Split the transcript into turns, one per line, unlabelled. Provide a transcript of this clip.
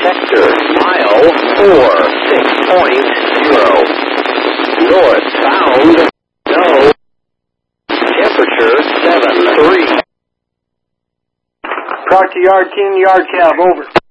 sector, mile 46.0. Northbound, no. Temperature 73.
Proctor Yard Team, Yard Cab, over.